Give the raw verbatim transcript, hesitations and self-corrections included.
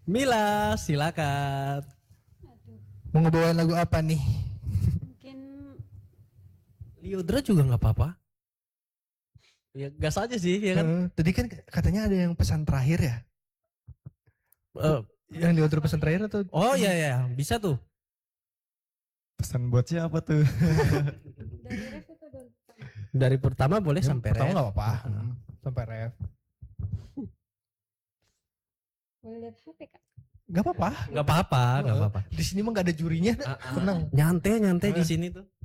Mila, silakan. Aduh, Mau ngebawain lagu apa nih? mungkin Liodra juga nggak apa-apa. Ya gas aja sih, ya kan. Eh, tadi kan katanya ada yang pesan terakhir ya? Eh, Yang di outro pesan terakhir atau? oh iya ya, bisa tuh. Pesan buat siapa tuh? dari ref atau dari pertama? Dari pertama boleh Yang sampai pertama ref. nggak apa-apa. Hmm, sampai ref. Boleh lihat H P kak? Gak apa-apa. Nggak apa-apa, nggak apa-apa. Di sini mah gak ada jurinya. Ah, ah. Tenang. Nyantai, nyantai di sini tuh.